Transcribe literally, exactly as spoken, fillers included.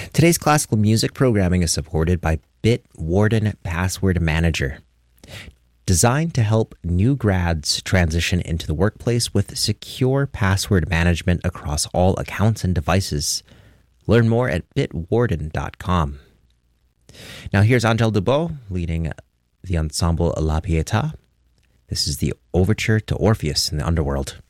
Today's classical music programming is supported by Bitwarden Password Manager, designed to help new grads transition into the workplace with secure password management across all accounts and devices. Learn more at bitwarden dot com. Now here's Angèle Dubos leading the ensemble La Pietà. This is the overture to Orpheus in the Underworld.